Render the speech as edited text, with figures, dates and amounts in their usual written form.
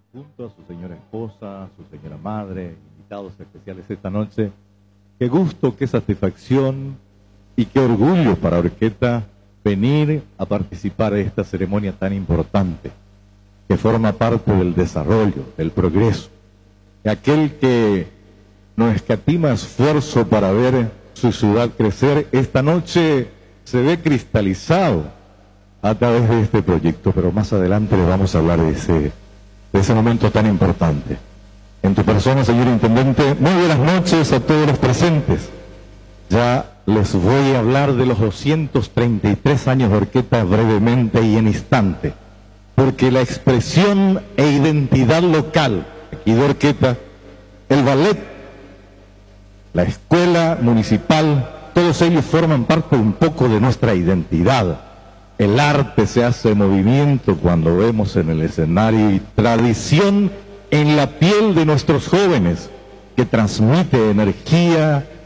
junto a su señora esposa, a su señora madre, invitados especiales esta noche. Qué gusto, qué satisfacción y qué orgullo para Orqueta venir a participar de esta ceremonia tan importante, que forma parte del desarrollo, del progreso. Aquel que no escatima esfuerzo para ver su ciudad crecer, esta noche se ve cristalizado a través de este proyecto, pero más adelante les vamos a hablar de ese momento tan importante. En tu persona, señor Intendente, muy buenas noches a todos los presentes. Ya les voy a hablar de los 233 años de Orqueta brevemente y en instante, porque la expresión e identidad local aquí de Orqueta, el ballet, la escuela municipal, todos ellos forman parte un poco de nuestra identidad. El arte se hace movimiento cuando vemos en el escenario y tradición en la piel de nuestros jóvenes, que transmite energía,